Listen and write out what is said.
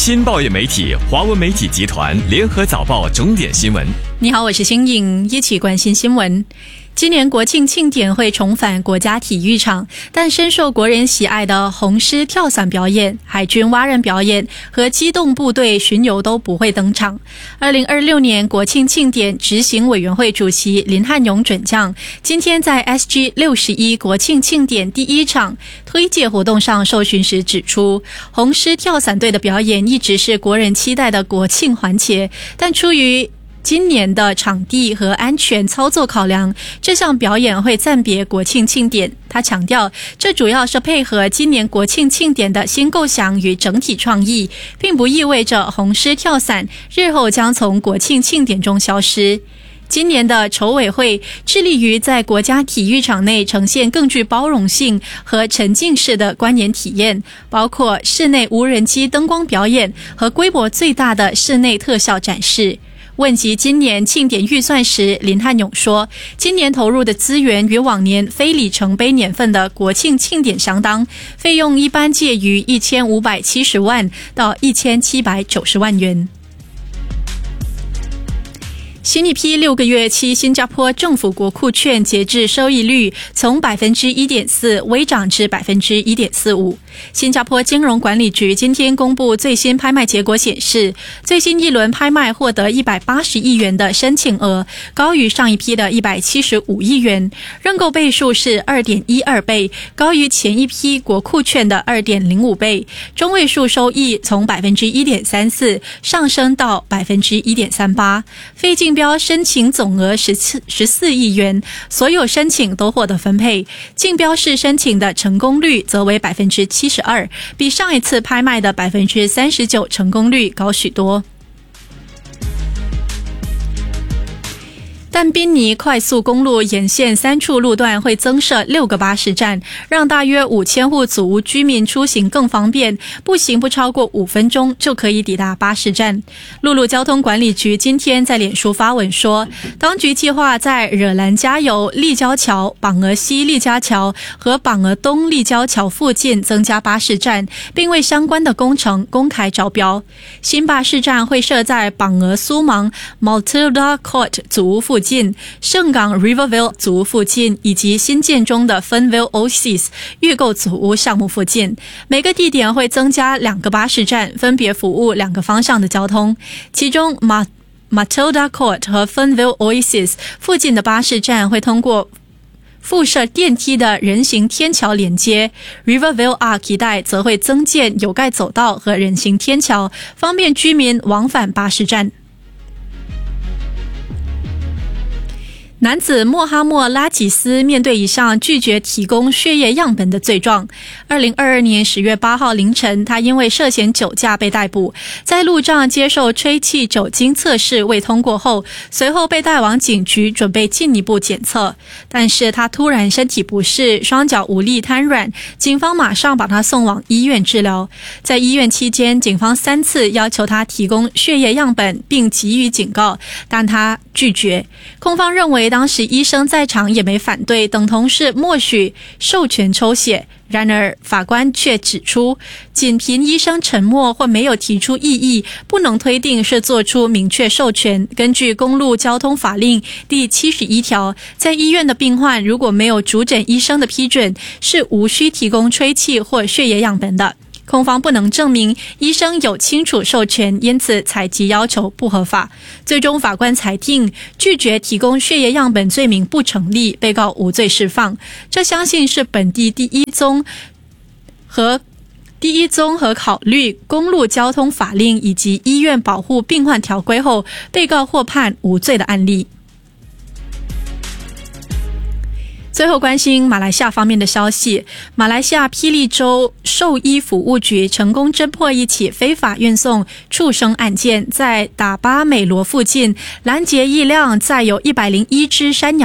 新报业媒体华文媒体集团联合早报重点新闻。 你好，我是新颖，一起关心新闻。今年国庆庆典会重返国家体育场，但深受国人喜爱的红狮跳伞表演、海军蛙人表演和机动部队巡游都不会登场。2026年国庆庆典执行委员会主席林汉勇准将今天在 SG61 国庆庆典第一场推介活动上受询时指出，红狮跳伞队的表演一直是国人期待的国庆环节，但出于今年的场地和安全操作考量，这项表演会暂别国庆庆典。他强调，这主要是配合今年国庆庆典的新构想与整体创意，并不意味着红狮跳伞日后将从国庆庆典中消失。今年的筹委会致力于在国家体育场内呈现更具包容性和沉浸式的观演体验，包括室内无人机灯光表演和规模最大的室内特效展示。问及今年庆典预算时，林汉勇说，今年投入的资源与往年非里程碑年份的国庆庆典相当，费用一般介于1570万到1790万元。新一批6个月期新加坡政府国库券截至收益率从 1.4% 微涨至 1.45%。新加坡金融管理局今天公布最新拍卖结果显示，最新一轮拍卖获得180亿元的申请额，高于上一批的175亿元，认购倍数是 2.12 倍，高于前一批国库券的 2.05 倍，中位数收益从 1.34% 上升到 1.38%， 非竞标申请总额14亿元，所有申请都获得分配，竞标式申请的成功率则为 72%， 比上一次拍卖的 39% 成功率高许多。但宾尼快速公路沿线3处路段会增设6个巴士站，让大约5000户祖屋居民出行更方便，步行不超过5分钟就可以抵达巴士站。陆路交通管理局今天在脸书发文说，当局计划在惹兰加油立交桥、榜鹅西立交桥和榜鹅东立交桥附近增加巴士站，并为相关的工程公开招标。新巴士站会设在榜鹅苏芒 Matilda Court 祖屋附近、圣港 Riverville 祖屋附近以及新建中的 Fernville Oasis 预购祖屋项目附近。每个地点会增加2个巴士站，分别服务2个方向的交通。其中 Matilda Court 和 Fernville Oasis 附近的巴士站会通过附设电梯的人行天桥连接， Riverville Arc 一带则会增建有盖走道和人行天桥，方便居民往返巴士站。男子莫哈默拉吉斯面对一项拒绝提供血液样本的罪状。2022年10月8号凌晨，他因为涉嫌酒驾被逮捕，在路上接受吹气酒精测试未通过后，随后被带往警局准备进一步检测。但是他突然身体不适，双脚无力瘫软，警方马上把他送往医院治疗。在医院期间，警方3次要求他提供血液样本并给予警告，但他拒绝。控方认为当时医生在场也没反对，等同是默许授权抽血。然而法官却指出，仅凭医生沉默或没有提出异议，不能推定是做出明确授权。根据公路交通法令第71条，在医院的病患如果没有主诊医生的批准，是无需提供吹气或血液样本的。控方不能证明医生有清楚授权，因此采集要求不合法。最终法官裁定拒绝提供血液样本罪名不成立，被告无罪释放。这相信是本地第一宗和考虑公路交通法令以及医院保护病患条规后，被告获判无罪的案例。最后关心马来西亚方面的消息，马来西亚霹雳州兽医服务局成功侦破一起非法运送畜生案件，在打巴美罗附近拦截一辆载有101只山羊